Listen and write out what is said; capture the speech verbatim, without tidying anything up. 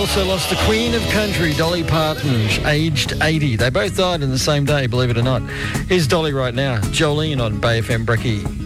also lost the Queen of Country, Dolly Parton, aged eighty. They both died in the same day, believe it or not. Here's Dolly right now. Jolene on Bay F M Brekkie.